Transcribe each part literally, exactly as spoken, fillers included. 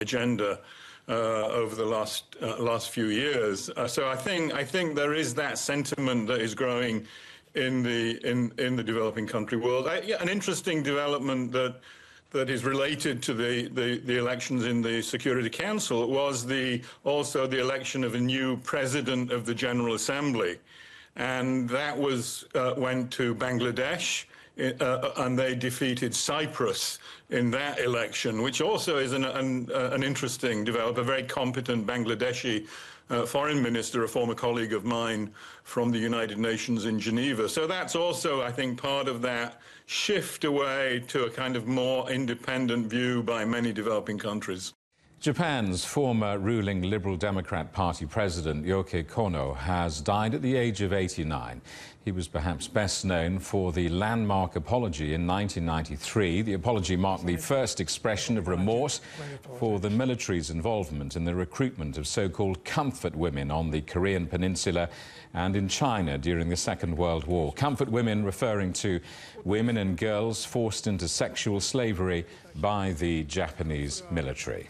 agenda uh, over the last uh, last few years. Uh, so I think I think there is that sentiment that is growing in the in in the developing country world. I, yeah, an interesting development that that is related to the, the the elections in the Security Council was the also the election of a new president of the General Assembly, and that was uh, went to Bangladesh. Uh, and they defeated Cyprus in that election, which also is an, an, uh, an interesting development. A very competent Bangladeshi uh, foreign minister, a former colleague of mine from the United Nations in Geneva. So that's also, I think, part of that shift away to a kind of more independent view by many developing countries. Japan's former ruling Liberal Democrat Party president, Yoko Kono, has died at the age of eighty-nine. He was perhaps best known for the landmark apology in nineteen ninety-three. The apology marked the first expression of remorse for the military's involvement in the recruitment of so-called comfort women on the Korean Peninsula and in China during the Second World War. Comfort women referring to women and girls forced into sexual slavery by the Japanese military.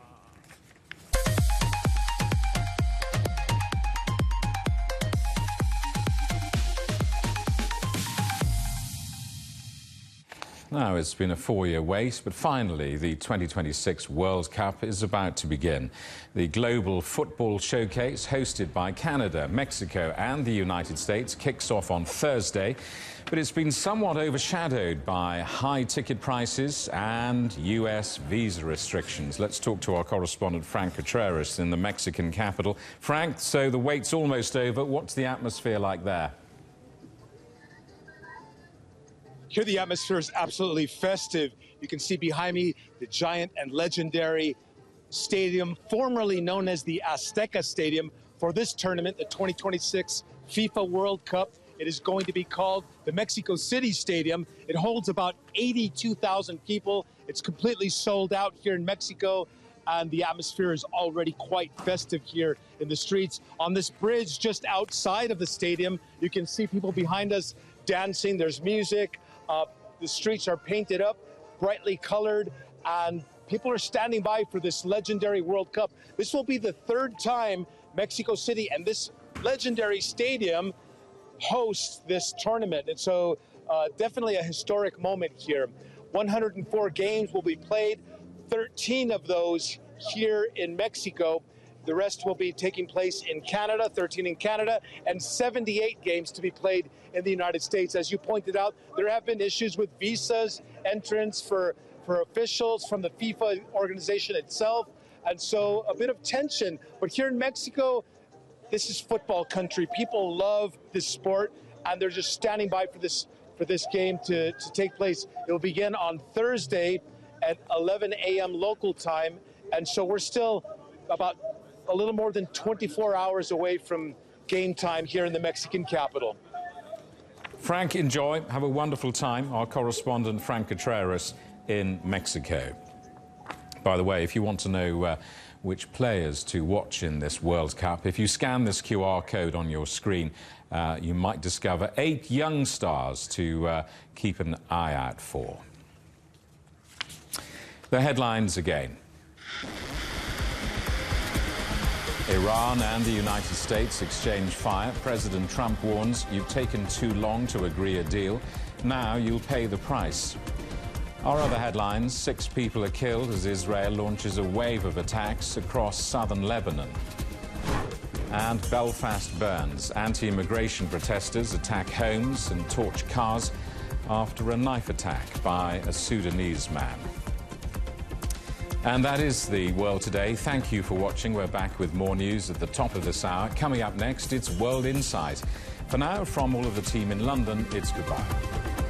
Now, it's been a four-year wait, but finally the twenty twenty-six World Cup is about to begin. The global football showcase, hosted by Canada, Mexico and the United States, kicks off on Thursday, but it's been somewhat overshadowed by high ticket prices and U S visa restrictions. Let's talk to our correspondent Frank Contreras in the Mexican capital. Frank, so the wait's almost over. What's the atmosphere like there? Here the atmosphere is absolutely festive. You can see behind me the giant and legendary stadium, formerly known as the Azteca Stadium, for this tournament, the twenty twenty-six FIFA World Cup. It is going to be called the Mexico City Stadium. It holds about eighty-two thousand people. It's completely sold out here in Mexico, and the atmosphere is already quite festive here in the streets. On this bridge just outside of the stadium, you can see people behind us dancing. There's music. Uh, the streets are painted up, brightly colored, and people are standing by for this legendary World Cup. This will be the third time Mexico City and this legendary stadium hosts this tournament. And so uh, definitely a historic moment here. one hundred four games will be played, thirteen of those here in Mexico. The rest will be taking place in Canada, thirteen in Canada, and seventy-eight games to be played in the United States. As you pointed out, there have been issues with visas, entrance for, for officials from the FIFA organization itself, and so a bit of tension. But here in Mexico, this is football country. People love this sport, and they're just standing by for this for this game to, to take place. It will begin on Thursday at eleven a m local time, and so we're still about a little more than twenty-four hours away from game time here in the Mexican capital. Frank, enjoy. Have a wonderful time. Our correspondent, Frank Contreras, in Mexico. By the way, if you want to know uh, which players to watch in this World Cup, if you scan this Q R code on your screen, uh, you might discover eight young stars to uh, keep an eye out for. The headlines again. Iran and the United States exchange fire. President Trump warns, you've taken too long to agree a deal. Now you'll pay the price. Our other headlines, six people are killed as Israel launches a wave of attacks across southern Lebanon. And Belfast burns. Anti-immigration protesters attack homes and torch cars after a knife attack by a Sudanese man. And that is the World Today. Thank you for watching. We're back with more news at the top of this hour. Coming up next, it's World Insight. For now, from all of the team in London, it's goodbye.